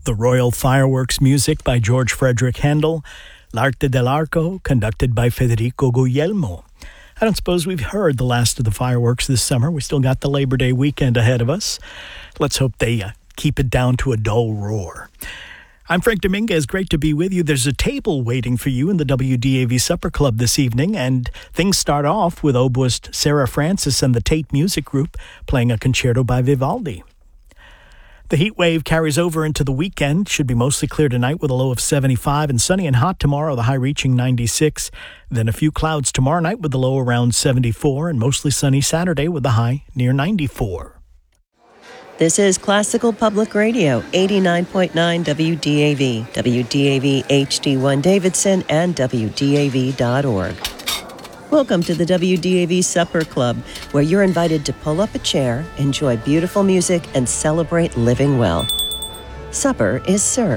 the Royal Fireworks music by George Frederick Handel, L'Arte dell'Arco, conducted by Federico Guglielmo. I don't suppose we've heard the last of the fireworks this summer. We still got the Labor Day weekend ahead of us. Let's hope they keep it down to a dull roar. I'm Frank Dominguez. Great to be with you. There's a table waiting for you in the WDAV Supper Club this evening, and things start off with oboist Sarah Francis and the Tate Music Group playing a concerto by Vivaldi. The heat wave carries over into the weekend. Should be mostly clear tonight with a low of 75 and sunny and hot tomorrow, the high reaching 96. Then a few clouds tomorrow night with the low around 74 and mostly sunny Saturday with the high near 94. This is Classical Public Radio, 89.9 WDAV, WDAV HD1 Davidson, and WDAV.org. Welcome to the WDAV Supper Club, where you're invited to pull up a chair, enjoy beautiful music, and celebrate living well. Supper is served.